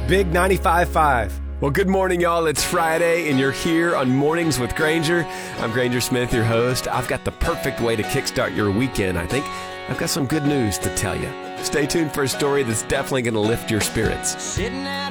Big 95.5. Well, good morning, y'all. It's Friday, and you're here on Mornings with Granger. I'm Granger Smith, your host. I've got the perfect way to kickstart your weekend, I think. I've got some good news to tell you. Stay tuned for a story that's definitely going to lift your spirits. Sitting at